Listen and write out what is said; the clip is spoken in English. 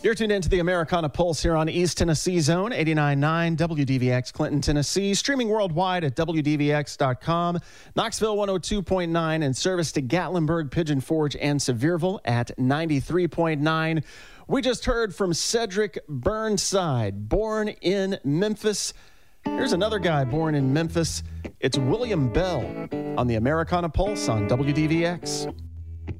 You're tuned into the Americana Pulse here on East Tennessee Zone, 89.9 WDVX, Clinton, Tennessee. Streaming worldwide at WDVX.com. Knoxville 102.9 and service to Gatlinburg, Pigeon Forge, and Sevierville at 93.9. We just heard from Cedric Burnside, born in Memphis. Here's another guy born in Memphis. It's William Bell on the Americana Pulse on WDVX.